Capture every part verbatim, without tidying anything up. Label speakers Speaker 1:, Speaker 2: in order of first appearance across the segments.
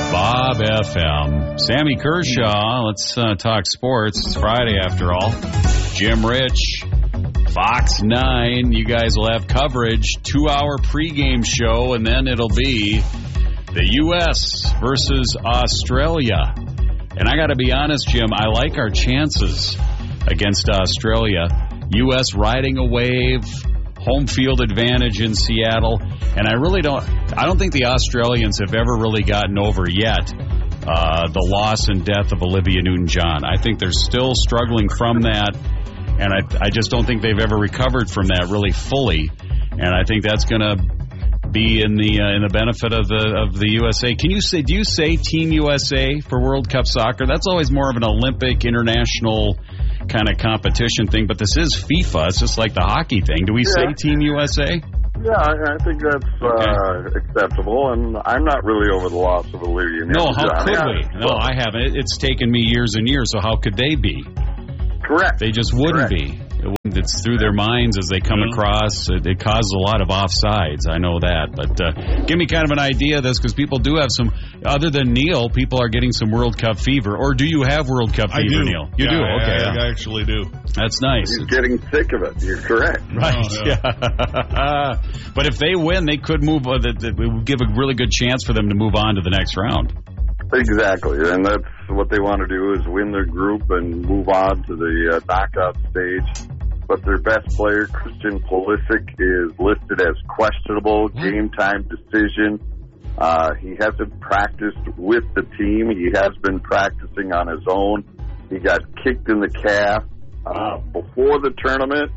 Speaker 1: Bob F M. Sammy Kershaw, let's uh, talk sports. It's Friday after all. Jim Rich, Fox nine, you guys will have coverage, two-hour pregame show, and then it'll be the U S versus Australia. And I got to be honest, Jim, I like our chances against Australia. U S riding a wave, home field advantage in Seattle, and I really don't I don't think the Australians have ever really gotten over yet uh, the loss and death of Olivia Newton-John. I think they're still struggling from that, and I, I just don't think they've ever recovered from that really fully, and I think that's going to be in the uh, in the benefit of the of the U S A. Can you say do you say Team U S A for World Cup soccer? That's always more of an Olympic international kind of competition thing, but this is FIFA. It's just like the hockey thing. Do we yeah. say Team U S A?
Speaker 2: Yeah, I, I think that's
Speaker 1: okay.
Speaker 2: uh, acceptable, and I'm not really over the loss of Olivia.
Speaker 1: No, how could we? No, I haven't. It's taken me years and years, so how could they be?
Speaker 2: Correct.
Speaker 1: They just wouldn't
Speaker 2: Correct.
Speaker 1: be. It wouldn't, it's through their minds as they come mm-hmm. across. It, it causes a lot of offsides. I know that. But uh, give me kind of an idea of this, because people do have some, other than Neil, people are getting some World Cup fever. Or do you have World Cup
Speaker 3: I
Speaker 1: fever,
Speaker 3: do.
Speaker 1: Neil? You
Speaker 3: yeah,
Speaker 1: do?
Speaker 3: I,
Speaker 1: Okay.
Speaker 3: I,
Speaker 1: yeah.
Speaker 3: I actually do.
Speaker 1: That's nice.
Speaker 2: He's getting sick of it. You're correct.
Speaker 1: Right.
Speaker 3: Oh, yeah.
Speaker 1: yeah. But if they win, they could move. Uh, it would give a really good chance for them to move on to the next round.
Speaker 2: Exactly, and that's what they want to do, is win their group and move on to the uh, knockout stage. But their best player, Christian Pulisic, is listed as questionable, game time decision. Uh, he hasn't practiced with the team. He has been practicing on his own. He got kicked in the calf uh, before the tournament,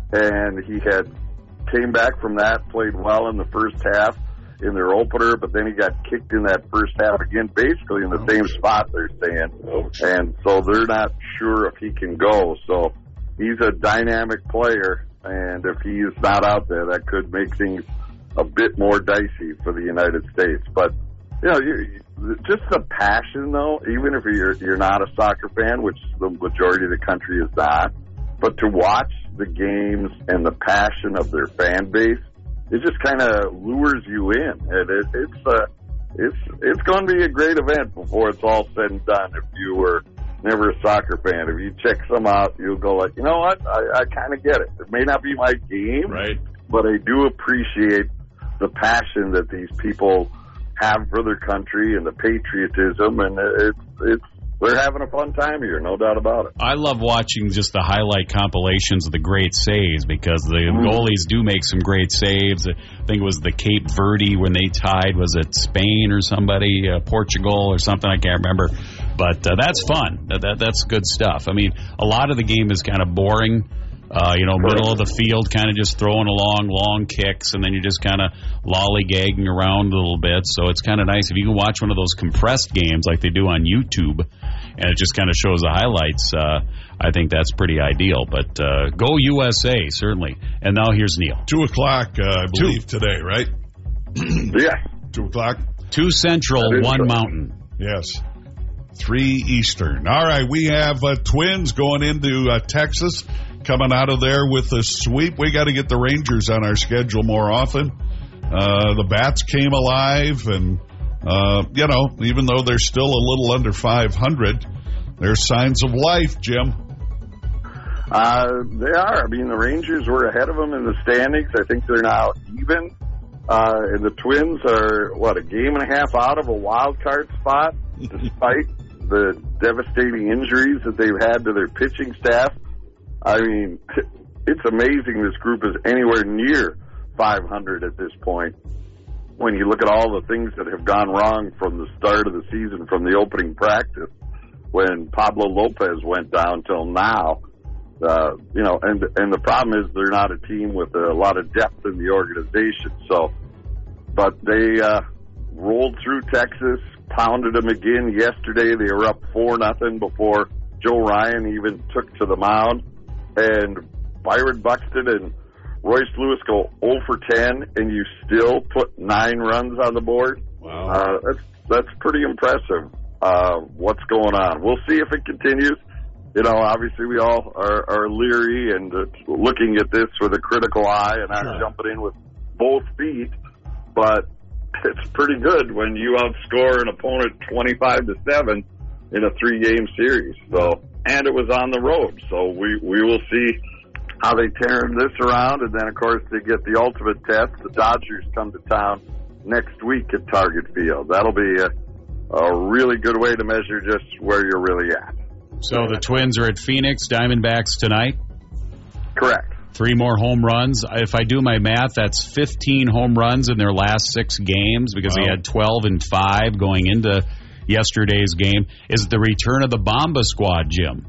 Speaker 2: and he had came back from that, played well in the first half in their opener, but then he got kicked in that first half again, basically in the same spot, they're saying. And so they're not sure if he can go. So he's a dynamic player, and if he is not out there, that could make things a bit more dicey for the United States. But, you know, you, just the passion, though, even if you're, you're not a soccer fan, which the majority of the country is not, but to watch the games and the passion of their fan base, it just kind of lures you in. And it, it's uh, it's it's going to be a great event before it's all said and done. If you were never a soccer fan, if you check some out, you'll go like, you know what, I, I kind of get it. It may not be my game,
Speaker 3: right,
Speaker 2: but I do appreciate the passion that these people have for their country and the patriotism, and it's it's they're having a fun time here, no doubt about it.
Speaker 1: I love watching just the highlight compilations of the great saves, because the mm. goalies do make some great saves. I think it was the Cape Verde when they tied. Was it Spain or somebody, uh, Portugal or something? I can't remember. But uh, that's fun. That, that That's good stuff. I mean, a lot of the game is kind of boring. Uh, you know, middle of the field, kind of just throwing along long kicks, and then you're just kind of lollygagging around a little bit. So it's kind of nice if you can watch one of those compressed games like they do on YouTube, and it just kind of shows the highlights. Uh, I think that's pretty ideal. But uh, go U S A, certainly. And now here's Neil.
Speaker 3: Two o'clock, uh, I believe, Two. today, right?
Speaker 2: Yeah.
Speaker 3: Two o'clock.
Speaker 1: Two Central, one
Speaker 2: true.
Speaker 1: Mountain.
Speaker 3: Yes. Three Eastern. All right, we have uh, Twins going into uh, Texas. Coming out of there with a sweep. We got to get the Rangers on our schedule more often. Uh, the Bats came alive, and, uh, you know, even though they're still a little under five hundred, there's signs of life, Jim.
Speaker 2: Uh, they are. I mean, the Rangers were ahead of them in the standings. I think they're now even. Uh, and the Twins are, what, a game and a half out of a wild card spot, despite the devastating injuries that they've had to their pitching staff. I mean, it's amazing this group is anywhere near five hundred at this point. When you look at all the things that have gone wrong from the start of the season, from the opening practice, when Pablo Lopez went down till now, uh, you know, and and the problem is they're not a team with a lot of depth in the organization. So, but they uh, rolled through Texas, pounded them again yesterday. They were up four nothing before Joe Ryan even took to the mound. And Byron Buxton and Royce Lewis go oh for ten, and you still put nine runs on the board.
Speaker 3: Wow.
Speaker 2: Uh, that's that's pretty impressive, uh, what's going on. We'll see if it continues. You know, obviously we all are, are leery and uh, looking at this with a critical eye and not
Speaker 3: sure.
Speaker 2: jumping in with both feet. But it's pretty good when you outscore an opponent twenty-five to seven in a three-game series. So, and it was on the road. So we, we will see how they turn this around. And then, of course, they get the ultimate test. The Dodgers come to town next week at Target Field. That'll be a, a really good way to measure just where you're really at.
Speaker 1: So the Twins are at Phoenix, Diamondbacks tonight?
Speaker 2: Correct.
Speaker 1: Three more home runs. If I do my math, that's fifteen home runs in their last six games because wow. they had twelve and five going into yesterday's game. Is it the return of the Bomba squad, Jim?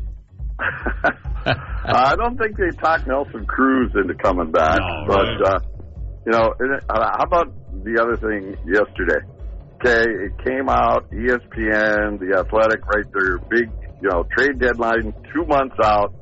Speaker 2: I don't think they talked Nelson Cruz into coming back.
Speaker 1: No,
Speaker 2: but,
Speaker 1: right.
Speaker 2: uh, you know, how about the other thing yesterday? Okay, it came out, E S P N, The Athletic, right there, big, you know, trade deadline two months out.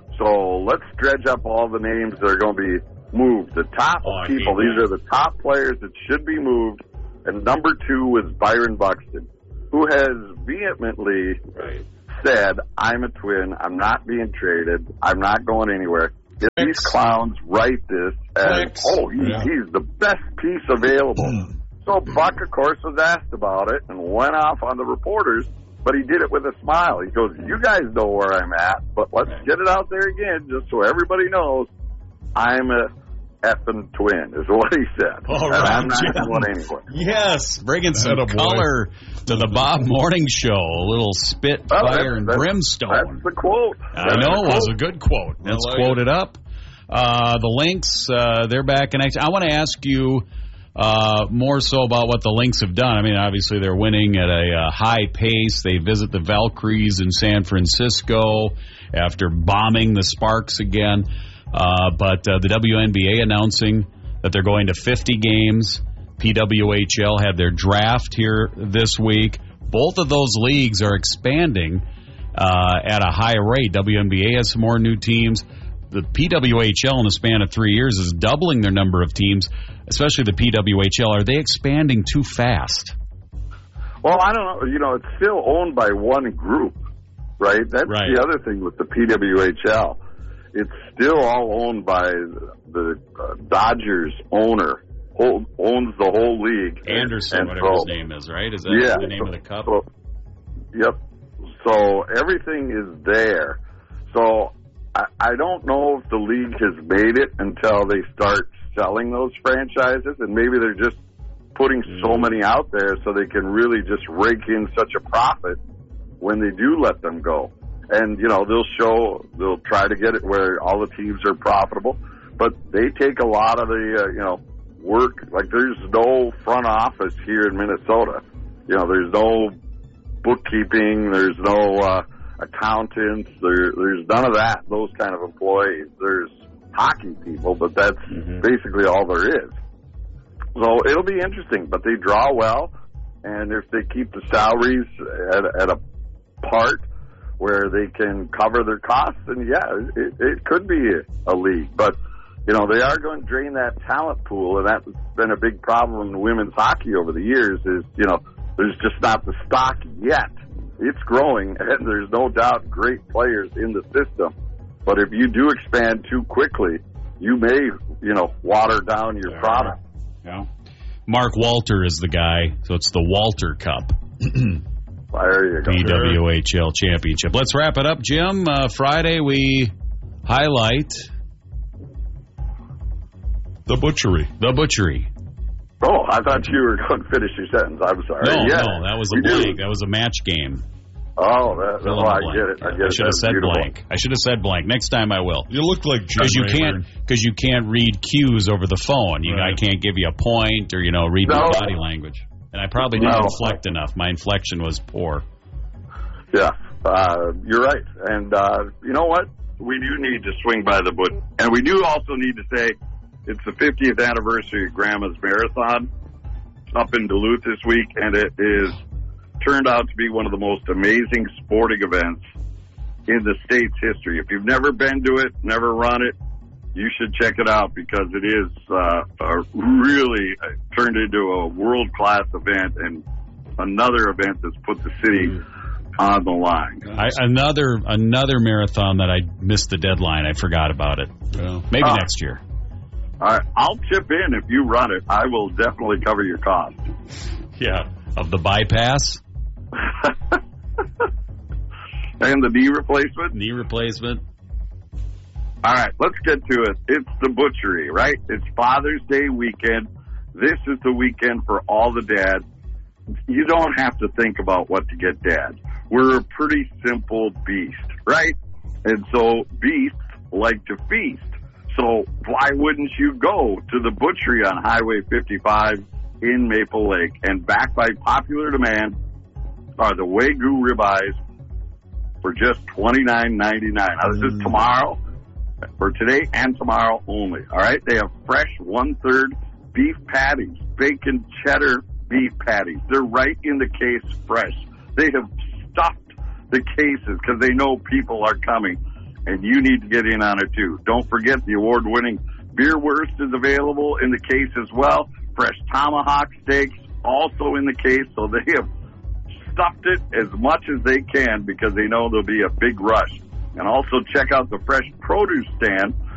Speaker 2: So let's dredge up all the names that are going to be moved. The top
Speaker 1: oh,
Speaker 2: people, these are the top players that should be moved. And number two was Byron Buxton, who has vehemently right. said, I'm a Twin, I'm not being traded, I'm not going anywhere. If these clowns write this as, oh, he, yeah. he's the best piece available. So Buck, of course, was asked about it and went off on the reporters, but he did it with a smile. He goes, you guys know where I'm at, but let's get it out there again just so everybody knows I'm a effing Twin, is what he said.
Speaker 1: All
Speaker 2: and
Speaker 1: right,
Speaker 2: I'm not
Speaker 1: Jim.
Speaker 2: going anywhere.
Speaker 1: Yes, bringing some color to the Bob Morning Show. A little spit,
Speaker 2: well,
Speaker 1: fire, and
Speaker 2: that's,
Speaker 1: brimstone.
Speaker 2: That's the quote.
Speaker 1: I
Speaker 2: That's
Speaker 1: know, it was
Speaker 2: quote.
Speaker 1: a good quote. Let's like quote it, it up. Uh, the Lynx, uh, they're back in action. I want to ask you uh, more so about what the Lynx have done. I mean, obviously they're winning at a uh, high pace. They visit the Valkyries in San Francisco after bombing the Sparks again. Uh, but uh, the W N B A announcing that they're going to fifty games. P W H L had their draft here this week. Both of those leagues are expanding uh, at a high rate. W N B A has some more new teams. The P W H L in the span of three years is doubling their number of teams, especially the P W H L. Are they expanding too fast?
Speaker 2: Well, I don't know. You know, it's still owned by one group, right? That's
Speaker 1: right.
Speaker 2: the other thing with the P W H L. It's still all owned by the uh, Dodgers owner, whole, owns the whole league.
Speaker 1: Anderson,
Speaker 2: and
Speaker 1: whatever
Speaker 2: so,
Speaker 1: his name is, right? Is that
Speaker 2: yeah,
Speaker 1: the name
Speaker 2: so,
Speaker 1: of the cup?
Speaker 2: So, yep. So everything is there. So I, I don't know if the league has made it until they start selling those franchises, and maybe they're just putting mm. so many out there so they can really just rake in such a profit when they do let them go. And, you know, they'll show, they'll try to get it where all the teams are profitable, but they take a lot of the, uh, you know, work. Like, there's no front office here in Minnesota. You know, there's no bookkeeping, there's no uh, accountants, there, there's none of that, those kind of employees. There's hockey people, but that's mm-hmm. basically all there is. So it'll be interesting, but they draw well, and if they keep the salaries at, at a part where they can cover their costs, and yeah, it, it could be a, a league. But, you know, they are going to drain that talent pool, and that's been a big problem in women's hockey over the years is, you know, there's just not the stock yet. It's growing, and there's no doubt great players in the system. But if you do expand too quickly, you may, you know, water down your yeah. product.
Speaker 1: Yeah. Mark Walter is the guy, so it's the Walter Cup.
Speaker 2: There you go.
Speaker 1: P W H L Championship. Let's wrap it up, Jim. Uh, Friday we highlight
Speaker 3: the butchery.
Speaker 1: The butchery.
Speaker 2: Oh, I thought you were going to finish your sentence. I'm sorry.
Speaker 1: No,
Speaker 2: yeah,
Speaker 1: no, that was a blank. Do. That was a match game.
Speaker 2: Oh, that, oh I get it. I, get
Speaker 1: I should have said
Speaker 2: beautiful.
Speaker 1: blank. I should have said blank. Next time I will.
Speaker 3: You look like Jim
Speaker 1: Because you
Speaker 3: Rayburn.
Speaker 1: can't because you can't read cues over the phone. You right. I can't give you a point or you know read
Speaker 2: no.
Speaker 1: your body language. And I probably didn't
Speaker 2: no.
Speaker 1: inflect enough. My inflection was poor.
Speaker 2: Yeah, uh, you're right. And uh, you know what? We do need to swing by the bush. And we do also need to say it's the fiftieth anniversary of Grandma's Marathon up in Duluth this week, and it is turned out to be one of the most amazing sporting events in the state's history. If you've never been to it, never run it, you should check it out because it is uh, a really uh, turned into a world-class event and another event that's put the city on the line.
Speaker 1: I, another another marathon that I missed the deadline. I forgot about it. Yeah. Maybe uh, next year.
Speaker 2: All right, I'll chip in if you run it. I will definitely cover your cost.
Speaker 1: Yeah, of the bypass.
Speaker 2: And the knee replacement?
Speaker 1: Knee replacement.
Speaker 2: All right, let's get to it. It's the butchery, right? It's Father's Day weekend. This is the weekend for all the dads. You don't have to think about what to get dad. We're a pretty simple beast, right? And so beasts like to feast. So why wouldn't you go to the butchery on Highway fifty-five in Maple Lake? And backed by popular demand are the Wagyu ribeyes for just twenty-nine ninety-nine. Now, this is tomorrow, for today and tomorrow only, all right? They have fresh one-third beef patties, bacon cheddar beef patties. They're right in the case fresh. They have stuffed the cases because they know people are coming. And you need to get in on it, too. Don't forget the award-winning Beerwurst is available in the case as well. Fresh tomahawk steaks also in the case. So they have stuffed it as much as they can because they know there'll be a big rush. And also check out the fresh produce stand